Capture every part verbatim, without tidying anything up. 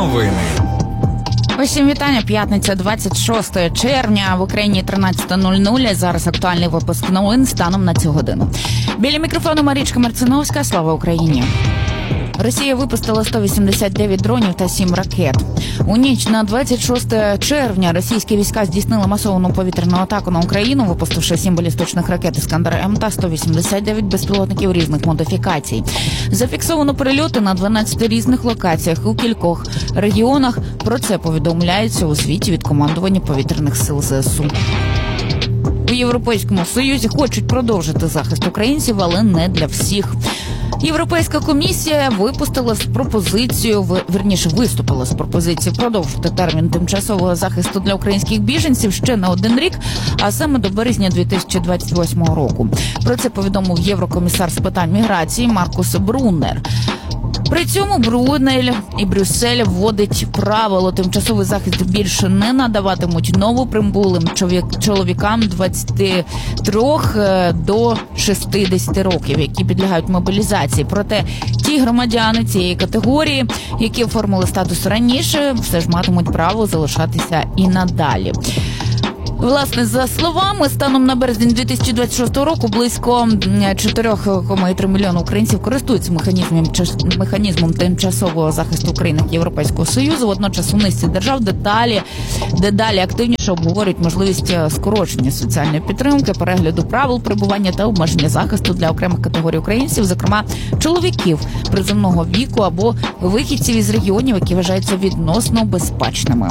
Новини. Усім вітання. П'ятниця, двадцять шостого червня. В Україні тринадцята нуль нуль. Зараз актуальний випуск новин станом на цю годину. Біля мікрофону Марічка Марциновська. Слава Україні. Росія випустила сто вісімдесят дев'ять дронів та сім ракет. У ніч на двадцять шосте червня російські війська здійснили масовану повітряну атаку на Україну, випустивши сім балістичних ракет «Іскандер-М» та сто вісімдесят дев'ять безпілотників різних модифікацій. Зафіксовано прильоти на дванадцяти різних локаціях у кількох регіонах. Про це повідомляється у світі від командування повітряних сил ЗСУ. У Європейському Союзі хочуть продовжити захист українців, але не для всіх. Європейська комісія випустила з пропозицією, верніше виступила з пропозицією продовжити термін тимчасового захисту для українських біженців ще на один рік, а саме до березня дві тисячі двадцять восьмого року. Про це повідомив єврокомісар з питань міграції Маркус Бруннер. При цьому Брюнель і Брюссель вводить правило: тимчасовий захист більше не надаватимуть новоприбулим чоловікам двадцяти трьох до шістдесяти років, які підлягають мобілізації. Проте ті громадяни цієї категорії, які оформили статус раніше, все ж матимуть право залишатися і надалі. Власне, за словами, станом на березень дві тисячі двадцять шостого року близько чотири цілих три мільйони українців користуються механізмом, механізмом тимчасового захисту в країнах Європейського Союзу. Водночас у низці держав деталі, дедалі активніше обговорюють можливість скорочення соціальної підтримки, перегляду правил перебування та обмеження захисту для окремих категорій українців, зокрема чоловіків призовного віку або вихідців із регіонів, які вважаються відносно безпечними.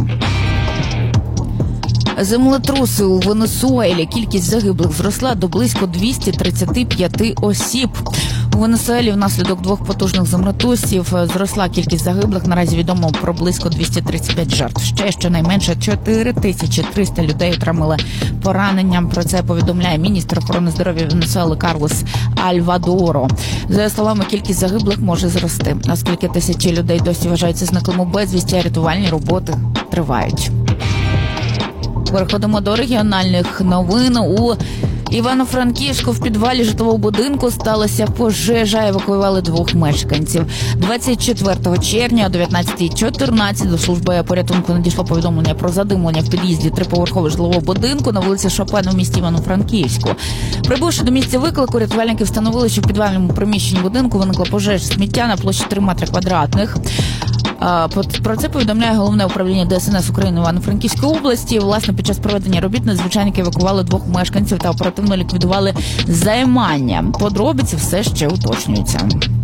Землетруси у Венесуелі. Кількість загиблих зросла до близько двісті тридцять п'ять осіб. У Венесуелі внаслідок двох потужних землетрусів зросла кількість загиблих. Наразі відомо про близько двісті тридцять п'ять жертв. Ще щонайменше чотири тисячі триста людей отримали поранення. Про це повідомляє міністр охорони здоров'я Венесуели Карлос Альвадоро. За словами, кількість загиблих може зрости, оскільки тисячі людей досі вважаються зниклими безвісті, а рятувальні роботи тривають. Переходимо до регіональних новин. У Івано-Франківську в підвалі житлового будинку сталася пожежа, евакуювали двох мешканців. двадцять четвертого червня о дев'ятнадцята чотирнадцять до служби порятунку надійшло повідомлення про задимлення в під'їзді триповерхового житлового будинку на вулиці Шопена в місті Івано-Франківську. Прибувши до місця виклику, рятувальники встановили, що в підвальному приміщенні будинку виникла пожежа сміття на площі три метри квадратних. Про це повідомляє Головне управління Де Ес Ен Ес України Івано-Франківської області. Власне, під час проведення робіт надзвичайники евакували двох мешканців та оперативно ліквідували займання. Подробиці все ще уточнюються.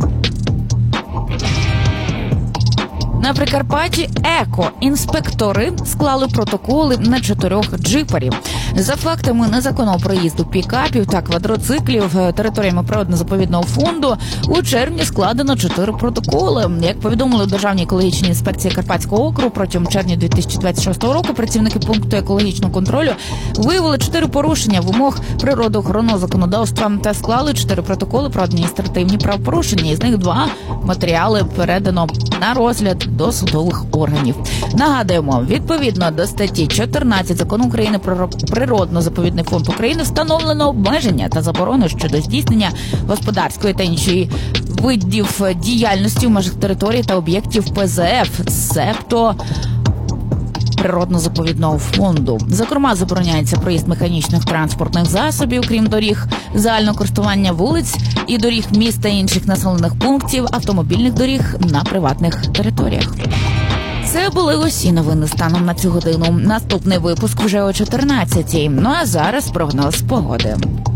На Прикарпатті еко-інспектори склали протоколи на чотирьох джиперів за фактами незаконного проїзду пікапів та квадроциклів територіями природно-заповідного фонду. У червні складено чотири протоколи. Як повідомили у Державній екологічній інспекції Карпатського округу, протягом червня дві тисячі двадцять шостого року працівники пункту екологічного контролю виявили чотири порушення вимог природоохоронного законодавства та склали чотири протоколи про адміністративні правопорушення. Із них два матеріали передано на розгляд до судових органів. Нагадуємо, відповідно до статті чотирнадцять Закону України про природно-заповідний фонд України встановлено обмеження та заборони щодо здійснення господарської та іншої видів діяльності в межах території та об'єктів Пе Зе Еф, себто природно-заповідного фонду. Зокрема, забороняється проїзд механічних транспортних засобів, крім доріг загального користування, вулиць і доріг міст та інших населених пунктів, автомобільних доріг на приватних територіях. Це були усі новини станом на цю годину. Наступний випуск вже о чотирнадцятій. Ну а зараз прогноз погоди.